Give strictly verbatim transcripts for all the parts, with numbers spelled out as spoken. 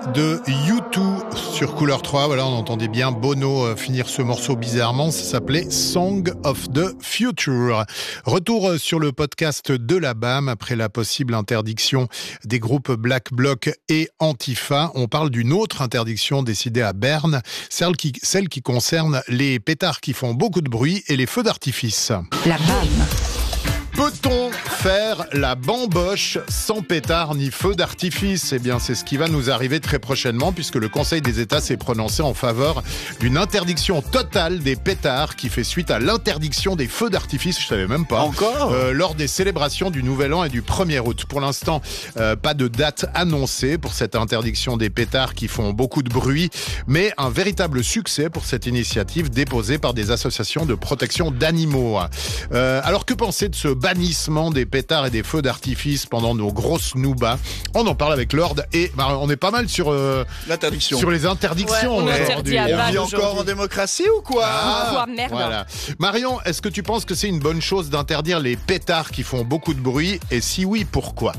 de U deux sur Couleur trois. Voilà, on entendait bien Bono finir ce morceau bizarrement. Ça s'appelait Song of the Future. Retour sur le podcast de la B A M après la possible interdiction des groupes Black Bloc et Antifa. On parle d'une autre interdiction décidée à Berne, celle qui, celle qui concerne les pétards qui font beaucoup de bruit et les feux d'artifice. La B A M. Peut-on faire la bamboche sans pétard ni feu d'artifice ? Eh bien, c'est ce qui va nous arriver très prochainement puisque le Conseil des États s'est prononcé en faveur d'une interdiction totale des pétards qui fait suite à l'interdiction des feux d'artifice, je savais même pas, Encore euh, lors des célébrations du Nouvel An et du premier août. Pour l'instant, euh, pas de date annoncée pour cette interdiction des pétards qui font beaucoup de bruit, mais un véritable succès pour cette initiative déposée par des associations de protection d'animaux. Euh, alors, que penser de ce bannissement des pétards et des feux d'artifice pendant nos grosses noubas? On en parle avec Lord et bah, on est pas mal sur euh, l'interdiction, sur les interdictions ouais, on aujourd'hui. interdit à On vit encore en démocratie ou quoi? Ah, quoi, merde. Voilà. Marion, est-ce que tu penses que c'est une bonne chose d'interdire les pétards qui font beaucoup de bruit? Et si oui, pourquoi?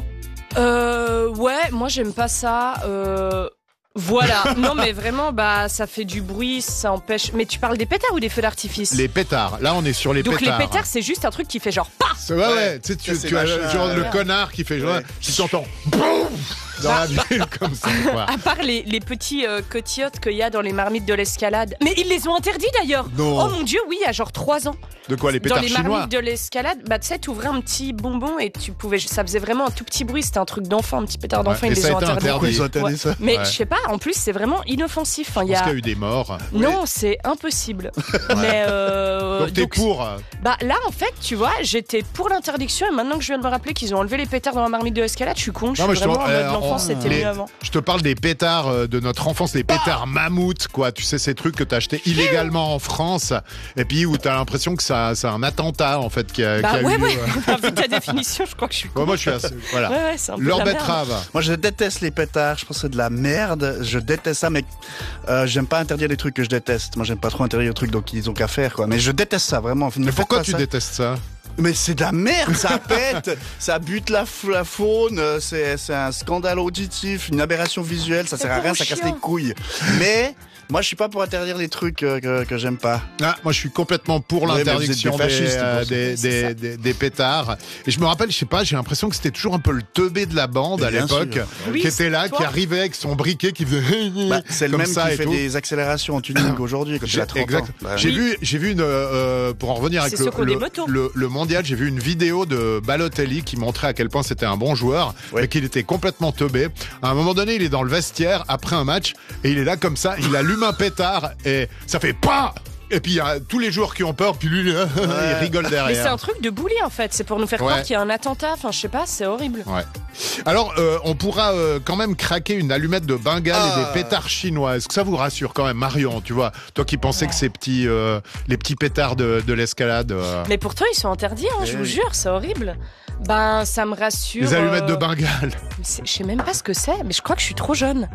Euh, ouais, moi j'aime pas ça. Euh... Voilà, non mais vraiment, bah ça fait du bruit, ça empêche. Mais tu parles des pétards ou des feux d'artifice? Les pétards, là on est sur les Donc pétards. Donc les pétards, c'est juste un truc qui fait genre paf. Ouais, ouais, ouais. Tu sais, tu, tu as genre ouais. le connard qui fait genre, ouais. tu t'entends boum dans bah, la ville comme ça, quoi. À part les, les petits euh, cotiotes qu'il y a dans les marmites de l'escalade. Mais ils les ont interdits d'ailleurs. Non. Oh mon Dieu, oui, il y a genre trois ans. De quoi, les pétards chinois? Dans les chinois? marmites de l'escalade, bah tu sais, t'ouvrais un petit bonbon et tu pouvais, ça faisait vraiment un tout petit bruit. C'était un truc d'enfant, un petit pétard d'enfant. Ouais. Ils les ont interdits. interdit. Ils ont interdit ouais. ça. Mais ouais. je sais pas. En plus, c'est vraiment inoffensif. Enfin, il y a... qu'il y a eu des morts. Non, oui. c'est impossible. ouais. Mais euh, donc t'es donc, pour? Bah là, en fait, tu vois, j'étais pour l'interdiction et maintenant que je viens de me rappeler qu'ils ont enlevé les pétards dans la marmite de l'escalade, je suis con. Je non, suis vraiment en mode euh, l'enfance, on... c'était les... mieux avant. Je te parle des pétards de notre enfance, les pétards mammouths, quoi. Tu sais, ces trucs que t'as achetés illégalement en France et puis où t'as l'impression que ça, c'est un attentat, en fait, qui a, bah, qui a ouais, eu ouais. lieu. Vu ta définition, je crois que je suis con. Ouais, moi, je suis assez... Voilà. Ouais, ouais, c'est un peu Leur la betterave. merde. Moi, je déteste les pétards. Je pense que c'est de la merde. Je déteste ça, mais euh, j'aime pas interdire des trucs que je déteste. Moi, j'aime pas trop interdire des trucs, donc ils ont qu'à faire, quoi. Mais je déteste ça, vraiment. Mais pourquoi tu ça. détestes ça? Mais c'est de la merde, ça pète, ça bute la, la faune, c'est, c'est un scandale auditif, une aberration visuelle, ça sert à rien, ça casse les couilles. Mais moi, je suis pas pour interdire les trucs que, que, que j'aime pas. Ah, moi, je suis complètement pour ouais, l'interdiction des, des, euh, des, des, des, des pétards. Et je me rappelle, je sais pas, j'ai l'impression que c'était toujours un peu le teubé de la bande et à l'époque, oui, qui était là, toi. Qui arrivait avec son briquet, qui faisait bah, c'est le comme même ça qui fait tout. Des accélérations en tuning aujourd'hui, quand il a trente exact. ans. Bah, j'ai oui. vu, j'ai vu une, euh, pour en revenir avec le, le, le, le mondial, j'ai vu une vidéo de Balotelli qui montrait à quel point c'était un bon joueur, ouais. et qu'il était complètement teubé. À un moment donné, il est dans le vestiaire après un match et il est là comme ça, il allume un pétard et ça fait pas. Et puis il y a tous les joueurs qui ont peur, puis lui ouais. il rigole derrière. Mais c'est un truc de bully en fait, c'est pour nous faire ouais. croire qu'il y a un attentat, enfin je sais pas, c'est horrible. Ouais. Alors euh, on pourra euh, quand même craquer une allumette de Bengale ah. et des pétards chinois. Est-ce que ça vous rassure quand même, Marion, tu vois, toi qui pensais ouais. que ces petits euh, les petits pétards de, de l'escalade euh... Mais pourtant ils sont interdits, hein, je vous jure, c'est horrible. Ben ça me rassure. Les allumettes euh... de Bengale. Je sais même pas ce que c'est, mais je crois que je suis trop jeune.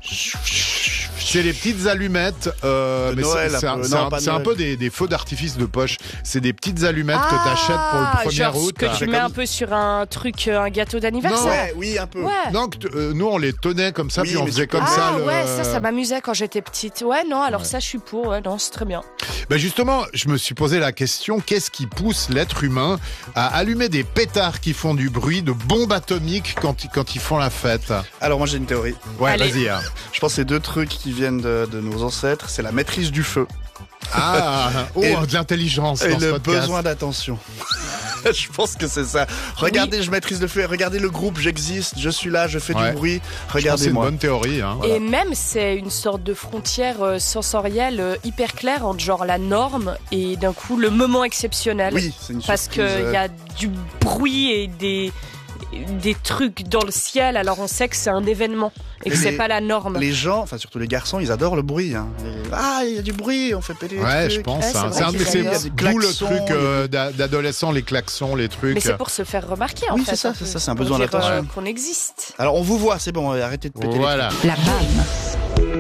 C'est les petites allumettes, euh, mais Noël, c'est, c'est, un, non, c'est, un, c'est un peu des, des feux d'artifice de poche. C'est des petites allumettes ah, que t'achètes pour le premier août. Que tu mets comme... un peu sur un truc, un gâteau d'anniversaire. Non, ouais, oui, un peu. Ouais. Non, euh, nous on les tenait comme ça, oui, puis on faisait comme ah, ça. Ah ouais, le... ça, ça m'amusait quand j'étais petite. Ouais, non, alors ouais. ça, je suis pour. Ouais, non, c'est très bien. Ben justement, je me suis posé la question, qu'est-ce qui pousse l'être humain à allumer des pétards qui font du bruit, de bombes atomiques quand, quand ils font la fête? Alors moi j'ai une théorie. Ouais, Allez. vas-y. Hein. Je pense que c'est deux trucs qui viennent de, de nos ancêtres, c'est la maîtrise du feu. Ah, oh, et, de l'intelligence. Et dans le ce besoin d'attention. Je pense que c'est ça. Regardez, oui. je maîtrise le feu. Regardez le groupe, j'existe, je suis là, je fais ouais. du bruit. Regardez-moi. C'est une bonne théorie. Hein. Et voilà. Même, c'est une sorte de frontière euh, sensorielle euh, hyper claire entre genre la norme et d'un coup le moment exceptionnel. Oui, c'est une Parce qu'il euh... y a du bruit et des... des trucs dans le ciel, alors on sait que c'est un événement et que et c'est les, pas la norme. Les gens, enfin surtout les garçons, ils adorent le bruit. Hein. Et, ah, il y a du bruit, on fait péter. Ouais, les je pense. Ouais, c'est hein. c'est un, mais c'est d'où le truc euh, les... d'adolescent, les klaxons, les trucs. Mais c'est pour se faire remarquer. En oui, fait, c'est ça, c'est ça, c'est un besoin dire, d'attention. Euh, qu'on existe. Alors on vous voit, c'est bon, arrêtez de péter. Voilà. Les la B A M.